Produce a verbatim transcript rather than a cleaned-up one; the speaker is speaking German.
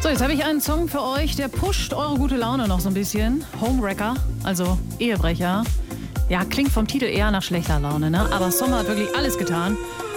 So, jetzt habe ich einen Song für euch, der pusht eure gute Laune noch so ein bisschen. Homewrecker, also Ehebrecher. Ja, klingt vom Titel eher nach schlechter Laune, ne? Aber Sommer hat wirklich alles getan,